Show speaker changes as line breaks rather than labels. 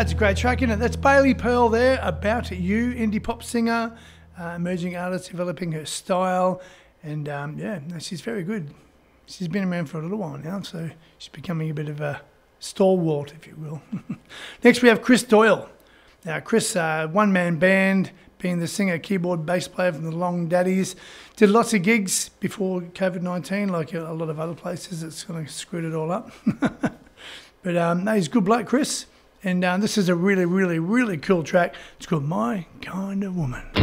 That's a great track, isn't it? That's Bailey Pearl there, About You, indie pop singer, emerging artist, developing her style. And she's very good. She's been around for a little while now, so she's becoming a bit of a stalwart, if you will. Next we have Chris Doyle. Now Chris, one-man band, being the singer, keyboard, bass player from the Long Daddies. Did lots of gigs before COVID-19, like a lot of other places. It's kind of screwed it all up. But no, he's a good bloke, Chris. And this is a really, really, really cool track. It's called My Kind of Woman.